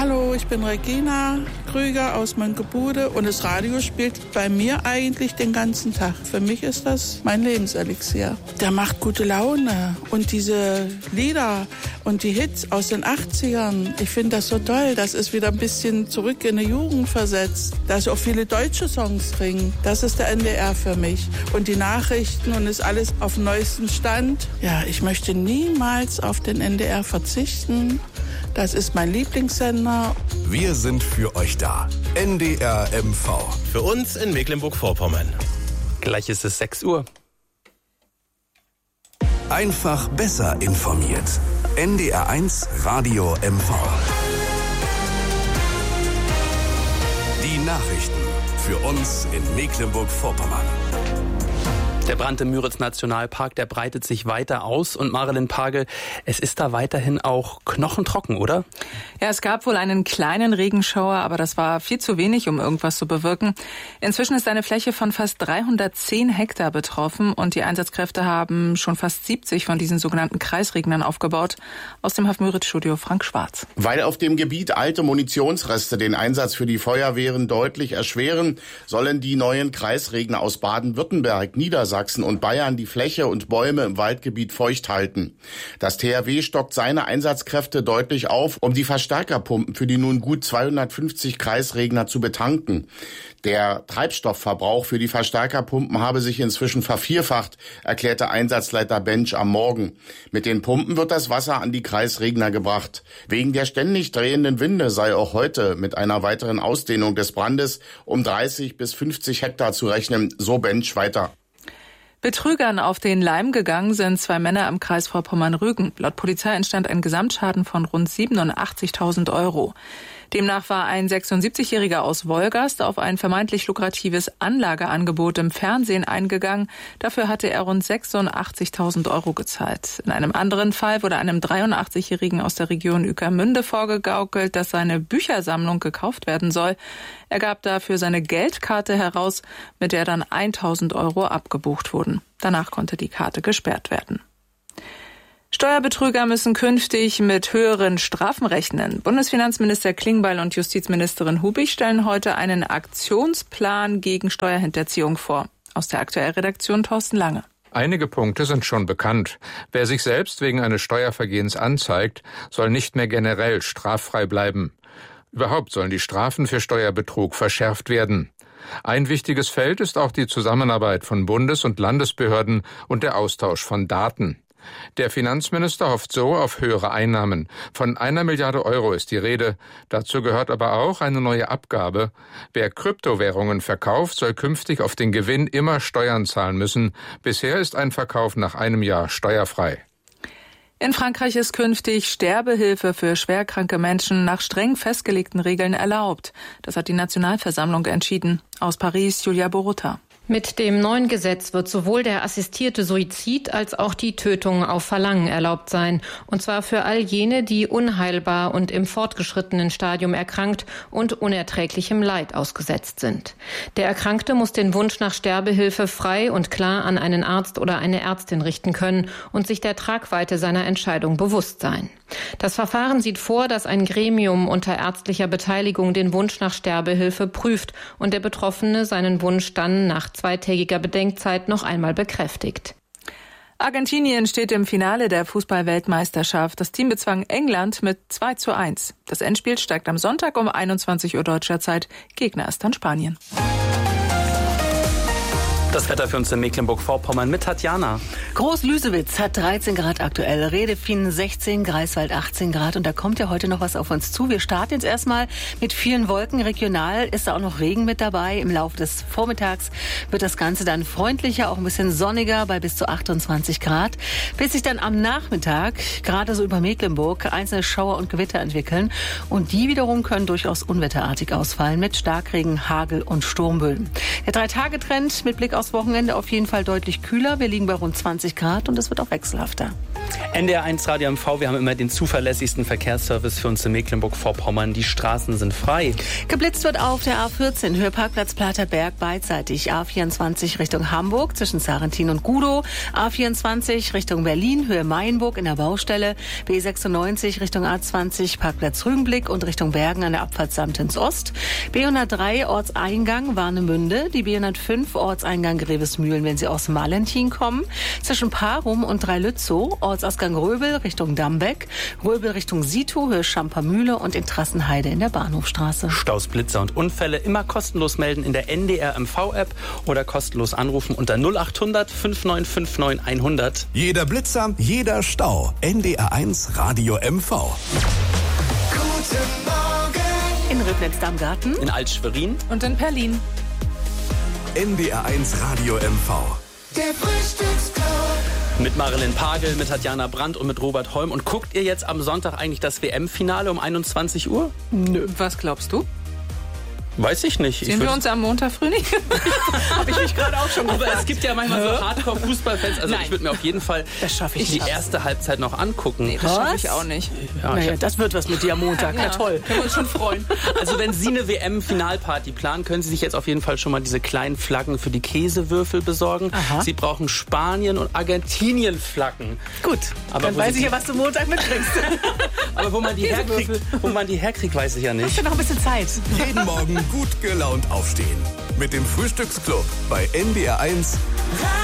Hallo, ich bin Regina Krüger aus Mönkebude und das Radio spielt bei mir eigentlich den ganzen Tag. Für mich ist das mein Lebenselixier. Der macht gute Laune und diese Lieder und die Hits aus den 80ern, ich finde das so toll. Das ist wieder ein bisschen zurück in die Jugend versetzt. Da ist auch viele deutsche Songs drin. Das ist der NDR für mich. Und die Nachrichten und ist alles auf dem neuesten Stand. Ja, ich möchte niemals auf den NDR verzichten. Das ist mein Lieblingssender. Wir sind für euch da. NDR MV. Für uns in Mecklenburg-Vorpommern. Gleich ist es 6 Uhr. Einfach besser informiert. NDR 1 Radio MV. Die Nachrichten für uns in Mecklenburg-Vorpommern. Der Brand im Müritz-Nationalpark, der breitet sich weiter aus. Und Marilyn Pagel, es ist da weiterhin auch knochentrocken, oder? Ja, es gab wohl einen kleinen Regenschauer, aber das war viel zu wenig, um irgendwas zu bewirken. Inzwischen ist eine Fläche von fast 310 Hektar betroffen und die Einsatzkräfte haben schon fast 70 von diesen sogenannten Kreisregnern aufgebaut. Aus dem Müritz-Studio Frank Schwarz. Weil auf dem Gebiet alte Munitionsreste den Einsatz für die Feuerwehren deutlich erschweren, sollen die neuen Kreisregner aus Baden-Württemberg, Niedersachsen und Bayern die Fläche und Bäume im Waldgebiet feucht halten. Das THW stockt seine Einsatzkräfte deutlich auf, um die Verstärkerpumpen für die nun gut 250 Kreisregner zu betanken. Der Treibstoffverbrauch für die Verstärkerpumpen habe sich inzwischen vervierfacht, erklärte Einsatzleiter Bench am Morgen. Mit den Pumpen wird das Wasser an die Kreisregner gebracht. Wegen der ständig drehenden Winde sei auch heute mit einer weiteren Ausdehnung des Brandes um 30 bis 50 Hektar zu rechnen, so Bench weiter. Betrügern auf den Leim gegangen sind 2 Männer im Kreis Vorpommern-Rügen. Laut Polizei entstand ein Gesamtschaden von rund 87.000 €. Demnach war ein 76-Jähriger aus Wolgast auf ein vermeintlich lukratives Anlageangebot im Fernsehen eingegangen. Dafür hatte er rund 86.000 € gezahlt. In einem anderen Fall wurde einem 83-Jährigen aus der Region Ueckermünde vorgegaukelt, dass seine Büchersammlung gekauft werden soll. Er gab dafür seine Geldkarte heraus, mit der dann 1.000 € abgebucht wurden. Danach konnte die Karte gesperrt werden. Steuerbetrüger müssen künftig mit höheren Strafen rechnen. Bundesfinanzminister Klingbeil und Justizministerin Hubig stellen heute einen Aktionsplan gegen Steuerhinterziehung vor. Aus der Aktuellredaktion Thorsten Lange. Einige Punkte sind schon bekannt. Wer sich selbst wegen eines Steuervergehens anzeigt, soll nicht mehr generell straffrei bleiben. Überhaupt sollen die Strafen für Steuerbetrug verschärft werden. Ein wichtiges Feld ist auch die Zusammenarbeit von Bundes- und Landesbehörden und der Austausch von Daten. Der Finanzminister hofft so auf höhere Einnahmen. Von 1 Milliarde € ist die Rede. Dazu gehört aber auch eine neue Abgabe. Wer Kryptowährungen verkauft, soll künftig auf den Gewinn immer Steuern zahlen müssen. Bisher ist ein Verkauf nach einem Jahr steuerfrei. In Frankreich ist künftig Sterbehilfe für schwerkranke Menschen nach streng festgelegten Regeln erlaubt. Das hat die Nationalversammlung entschieden. Aus Paris, Julia Borutta. Mit dem neuen Gesetz wird sowohl der assistierte Suizid als auch die Tötung auf Verlangen erlaubt sein. Und zwar für all jene, die unheilbar und im fortgeschrittenen Stadium erkrankt und unerträglichem Leid ausgesetzt sind. Der Erkrankte muss den Wunsch nach Sterbehilfe frei und klar an einen Arzt oder eine Ärztin richten können und sich der Tragweite seiner Entscheidung bewusst sein. Das Verfahren sieht vor, dass ein Gremium unter ärztlicher Beteiligung den Wunsch nach Sterbehilfe prüft und der Betroffene seinen Wunsch dann nach 2-tägiger Bedenkzeit noch einmal bekräftigt. Argentinien steht im Finale der Fußball-Weltmeisterschaft. Das Team bezwang England mit 2:1. Das Endspiel steigt am Sonntag um 21 Uhr deutscher Zeit. Gegner ist dann Spanien. Das Wetter für uns in Mecklenburg-Vorpommern mit Tatjana. Groß-Lüsewitz hat 13 Grad aktuell, Redefin 16, Greifswald 18 Grad und da kommt ja heute noch was auf uns zu. Wir starten jetzt erstmal mit vielen Wolken. Regional ist da auch noch Regen mit dabei. Im Laufe des Vormittags wird das Ganze dann freundlicher, auch ein bisschen sonniger bei bis zu 28 Grad. Bis sich dann am Nachmittag, gerade so über Mecklenburg, einzelne Schauer und Gewitter entwickeln und die wiederum können durchaus unwetterartig ausfallen mit Starkregen, Hagel und Sturmböen. Der 3-Tage-Trend mit Blick aus aufs Wochenende auf jeden Fall deutlich kühler. Wir liegen bei rund 20 Grad und es wird auch wechselhafter. NDR1 Radio MV, wir haben immer den zuverlässigsten Verkehrsservice für uns in Mecklenburg-Vorpommern. Die Straßen sind frei. Geblitzt wird auf der A14, Höhe Parkplatz Platerberg beidseitig. A24 Richtung Hamburg zwischen Sarrentin und Gudow. A24 Richtung Berlin, Höhe Mayenburg in der Baustelle. B96 Richtung A20 Parkplatz Rügenblick und Richtung Bergen an der Abfahrt Samtens Ost. B103 Ortseingang Warnemünde. Die B105 Ortseingang Grevesmühlen, wenn Sie aus Malentin kommen. Zwischen Parum und Dreilützow. Ortsausgang Röbel Richtung Dambeck, Röbel Richtung Situ, Höhe Schampermühle und in Trassenheide in der Bahnhofstraße. Staus, Blitzer und Unfälle immer kostenlos melden in der NDR MV-App oder kostenlos anrufen unter 0800 5959 100. Jeder Blitzer, jeder Stau. NDR1 Radio MV. Guten Morgen. In Ribnitz-Damgarten, In Alt-Schwerin Und in Berlin. NDR1 Radio MV. Der Frühstücksclub. mit Marilyn Pagel, mit Tatjana Brandt und mit Robert Holm. Und guckt ihr jetzt am Sonntag eigentlich das WM-Finale um 21 Uhr? Nö. Was glaubst du? Weiß ich nicht. Sehen wir uns am Montag früh nicht? habe ich mich gerade auch schon gefragt. Aber es gibt ja manchmal so Hardcore-Fußballfans. Also ich würde mir auf jeden Fall die erste Halbzeit noch angucken. Nee, das schaffe ich auch nicht. Ja, naja, das wird was mit dir am Montag. Ja, toll. Können wir uns schon freuen. Also wenn Sie eine WM-Finalparty planen, können Sie sich jetzt auf jeden Fall schon mal diese kleinen Flaggen für die Käsewürfel besorgen. Aha. Sie brauchen Spanien- und Argentinien-Flaggen. Gut, aber dann weiß ich ja, was du Montag mitkriegst. Aber wo man die herkriegt, weiß ich ja nicht. Hast du noch ein bisschen Zeit? Jeden Morgen gut gelaunt aufstehen. Mit dem Frühstücksclub bei NDR1